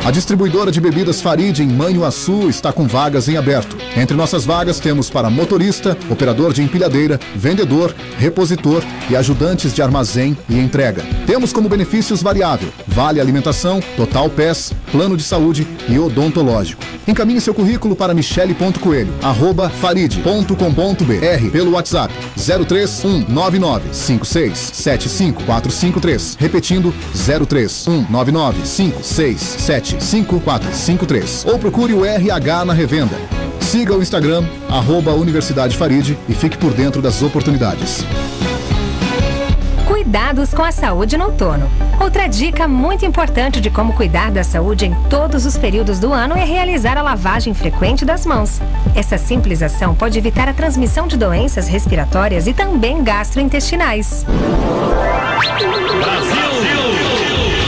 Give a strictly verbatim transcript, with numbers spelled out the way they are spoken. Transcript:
A distribuidora de bebidas Farid em Manhuaçu está com vagas em aberto. Entre nossas vagas temos para motorista, operador de empilhadeira, vendedor, repositor e ajudantes de armazém e entrega. Temos como benefícios variável, vale alimentação, total P E S, plano de saúde e odontológico. Encaminhe seu currículo para michele ponto coelho, arroba farid ponto com ponto br pelo WhatsApp zero três um nove nove cinco seis sete cinco quatro cinco três, repetindo zero três um nove nove cinco seis sete cinco quatro cinco três, ou procure o R H na revenda. Siga o Instagram, arroba Universidade Farid, e fique por dentro das oportunidades. Cuidados com a saúde no outono. Outra dica muito importante de como cuidar da saúde em todos os períodos do ano é realizar a lavagem frequente das mãos. Essa simples ação pode evitar a transmissão de doenças respiratórias e também gastrointestinais. Brasil!